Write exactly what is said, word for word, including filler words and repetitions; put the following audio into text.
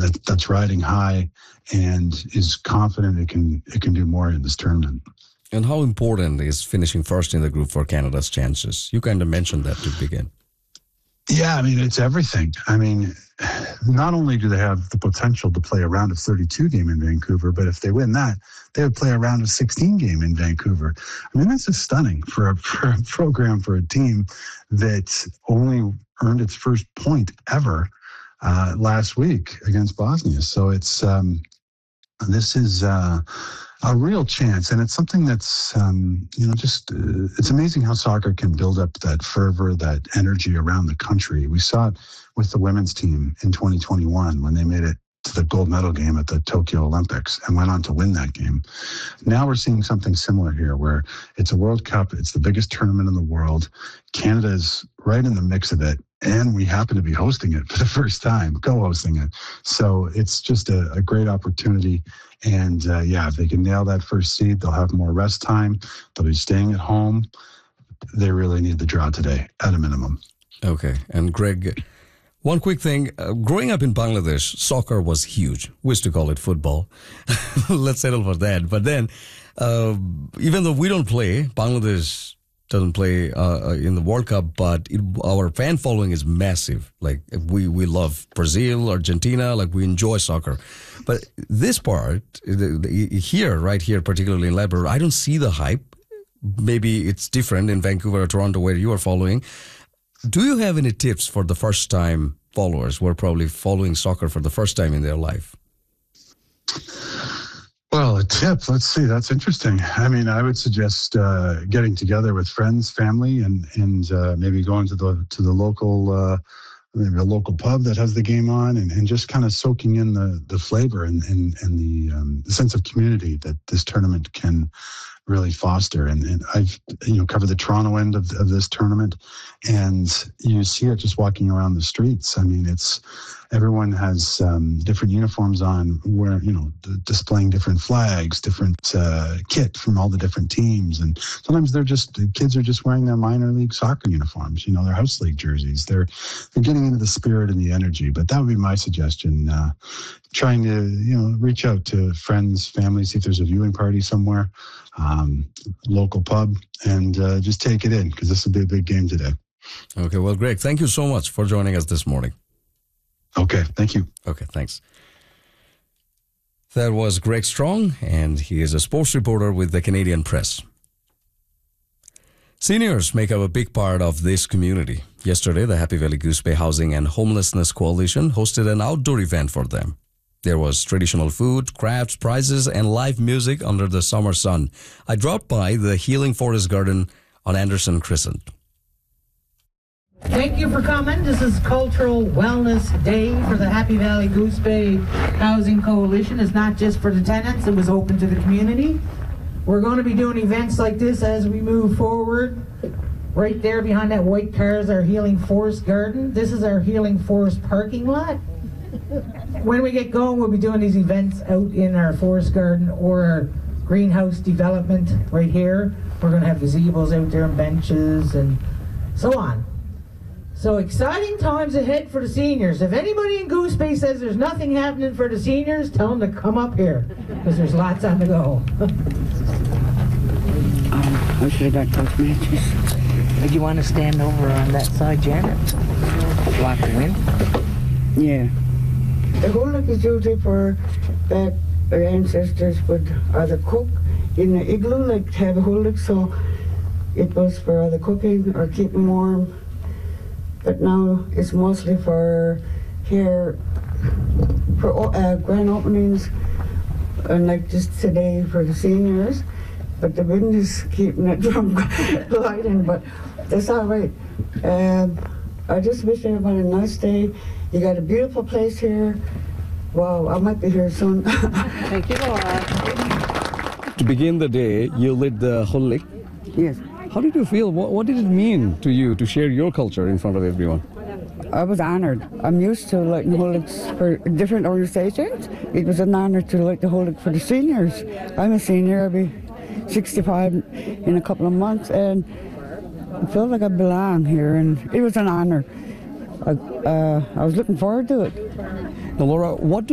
that that's riding high and is confident it can it can do more in this tournament. And how important is finishing first in the group for Canada's chances? You kind of mentioned that to begin. Yeah, I mean, it's everything. I mean, not only do they have the potential to play a round of thirty-two game in Vancouver, but if they win that, they would play a round of sixteen game in Vancouver. I mean, that's just stunning for a, for a program, for a team that only earned its first point ever uh, last week against Bosnia. So it's um, this is uh, a real chance, and it's something that's um, you know just uh, it's amazing how soccer can build up that fervor, that energy around the country. We saw it with the women's team in twenty twenty-one when they made it to the gold medal game at the Tokyo Olympics and went on to win that game. Now we're seeing something similar here, where it's a World Cup, it's the biggest tournament in the world. Canada is right in the mix of it, and we happen to be hosting it for the first time, co-hosting it. So it's just a, a great opportunity. And uh, yeah, if they can nail that first seed, they'll have more rest time. They'll be staying at home. They really need the draw today, at a minimum. Okay. And Greg, one quick thing. Uh, growing up in Bangladesh, soccer was huge. We used to call it football. Let's settle for that. But then, uh, even though we don't play, Bangladesh doesn't play uh, in the World Cup, but it, our fan following is massive. Like, we, we love Brazil, Argentina, like, we enjoy soccer. But this part, the, the, here, right here, particularly in Labrador, I don't see the hype. Maybe it's different in Vancouver or Toronto where you are following. Do you have any tips for the first-time followers who are probably following soccer for the first time in their life? Well, a tip, let's see, that's interesting. I mean, I would suggest uh, getting together with friends, family, and and uh, maybe going to the to the local, uh, maybe a local pub that has the game on, and, and just kind of soaking in the, the flavor and, and, and the, um, the sense of community that this tournament can really foster. And, and I've, you know, covered the Toronto end of, of this tournament, and you see it just walking around the streets. I mean, it's, everyone has um, different uniforms on, where, you know, d- displaying different flags, different uh, kit from all the different teams. And sometimes they're just, the kids are just wearing their minor league soccer uniforms, you know, their house league jerseys. They're, they're getting into the spirit and the energy. But that would be my suggestion. Uh, trying to, you know, reach out to friends, family, see if there's a viewing party somewhere, um, local pub, and uh, just take it in, because this will be a big game today. Okay, well, Greg, thank you so much for joining us this morning. Okay, thank you. Okay, thanks. That was Greg Strong, and he is a sports reporter with the Canadian Press. Seniors make up a big part of this community. Yesterday, the Happy Valley Goose Bay Housing and Homelessness Coalition hosted an outdoor event for them. There was traditional food, crafts, prizes, and live music under the summer sun. I dropped by the Healing Forest Garden on Anderson Crescent. Thank you for coming. This is Cultural Wellness Day for the Happy Valley Goose Bay Housing Coalition. It's not just for the tenants, it was open to the community. We're going to be doing events like this as we move forward. Right there behind that white car is our Healing Forest Garden. This is our Healing Forest parking lot. When we get going, we'll be doing these events out in our forest garden or our greenhouse development right here. We're going to have gazebos out there and benches and so on. So exciting times ahead for the seniors. If anybody in Goose Bay says there's nothing happening for the seniors, tell them to come up here, because there's lots on the go. um, I should have got those matches. Would you want to stand over on that side, Janet? Block the wind? Yeah. The huluk is usually for that our ancestors would either cook in the igloo, like to have a huluk, so it was for either cooking or keeping warm. But now it's mostly for here, for uh, grand openings, and like just today for the seniors. But the wind is keeping it from gliding, but that's all right. Um, I just wish everybody a nice day. You got a beautiful place here. Wow, I might be here soon. Thank you, Laura. To begin the day, you lit the huluk. Yes. How did you feel? What, what did it mean to you to share your culture in front of everyone? I was honored. I'm used to lighting huluks for different organizations. It was an honor to light the huluk for the seniors. I'm a senior. I'll be sixty-five in a couple of months, and I feel like I belong here, and it was an honor. I, uh, I was looking forward to it. Now, Laura, what do